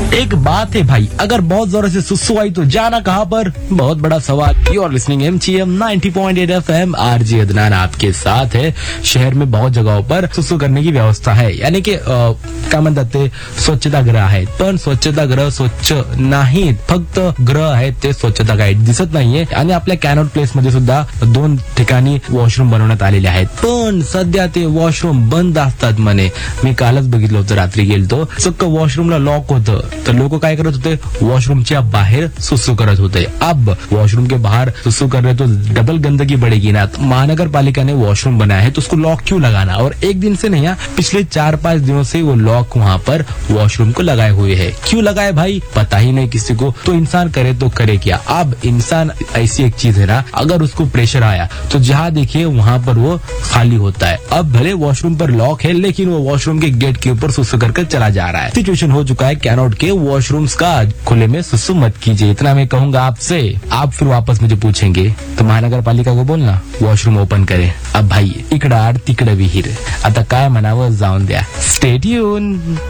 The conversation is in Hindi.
एक बात है भाई, अगर बहुत जोर से सुसु आई तो जाना कहाँ पर, बहुत बड़ा सवाल। You are listening MGM 90.8 FM, RJ Adnan आपके साथ है। शहर में बहुत जगहों पर सुसु करने की व्यवस्था है, यानी कि काय म्हणतात ते स्वच्छतागृह आहेत, पण स्वच्छतागृह स्वच्छ नाहीत, फक्त ग्रह आहेत ते स्वच्छता काही दिसत नाहीये. आणि आपल्या कॅनॉट प्लेस मध्ये सुद्धा 2 ठिकाणी वॉशरूम बनवण्यात आलेले आहेत, पण सध्या ते वॉशरूम बंद असतात म्हणे. मी कालच बघितलं होतं, रात्री गेलतो, चक्क वॉशरूमला लॉक होतं, तर लोक काय करत होते, वॉशरूमच्या बाहेर सुसु करत होते. अब वॉशरूम के बाहर सुसु कर रहे तो डबल गंदगी बढ़ेगी ना. महानगर पालिका ने वॉशरूम बनाया है तो उसको लॉक क्यों लगाना, और एक दिन से नहीं, पिछले 4-5 दिनों से वो लॉक वहाँ पर वॉशरूम को लगाए हुए है. क्यों लगाए भाई, पता ही नहीं किसी को, तो इंसान करे तो करे क्या. अब इंसान ऐसी एक चीज है ना, अगर उसको प्रेशर आया तो जहाँ देखिए वहाँ पर वो खाली होता है. अब भले वॉशरूम पर लॉक है, लेकिन वो वॉशरूम के गेट के ऊपर सुसु कर चला जा रहा है. सिचुएशन हो चुका है कैनॉट के वॉशरूम्स का. खुले में सुसु मत कीजिए, इतना मैं कहूंगा आपसे. आप फिर वापस मुझे पूछेंगे तो महानगर पालिका को बोलना वॉशरूम ओपन करे. अब भाई इकडं आड तिकडं विहीर, आता काय म्हणावं, जाऊन द्या. Stay tune.